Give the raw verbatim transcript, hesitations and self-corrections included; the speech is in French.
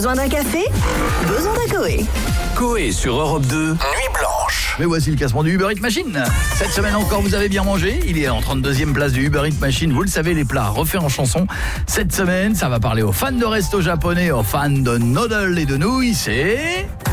Besoin d'un café? Besoin d'un Coé. Coé sur Europe deux, Nuit Blanche. Mais voici le classement du Uber Eats Machine. Cette semaine encore, vous avez bien mangé. Il est en trente-deuxième place du Uber Eats Machine. Vous le savez, les plats refaits en chanson. Cette semaine, ça va parler aux fans de resto japonais, aux fans de noodles et de nouilles. C'est...